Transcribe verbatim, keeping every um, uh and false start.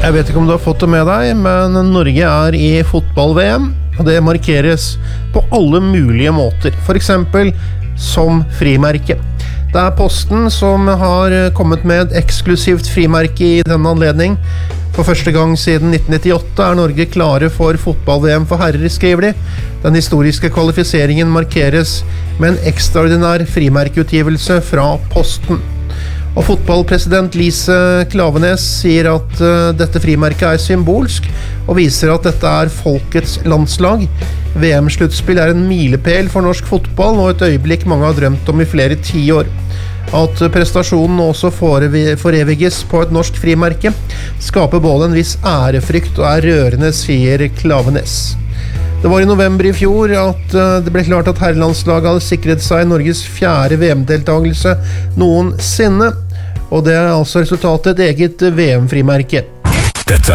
Jeg vet ikke om du har fått det med deg, men Norge er i fotball-V M, og det markeres på alle mulige måter, for eksempel som frimerke. Det er Posten som har kommet med et eksklusivt frimerke i denne anledning. For første gang siden nitten nittiåtte er Norge klare for fotball-V M for herrer, skriver de. Den historiske kvalifiseringen markeres med en ekstraordinær frimerkeutgivelse fra Posten. Og fotballpresident Lise Klaveness sier at uh, dette frimerket er symbolsk, og viser at dette er folkets landslag. V M-sluttspill er en milepæl for norsk fotball, og et øyeblikk mange har drømt om i flere tiår. At prestasjonen også foreviges på et norsk frimerke, skaper både en viss ærefrykt og er rørende, sier Klaveness. Det var i november i fjor at det ble klart at herrelandslaget hadde sikret seg Norges fjerde V M-deltagelse noensinne, og det er altså resultatet et eget V M-frimerke. Dette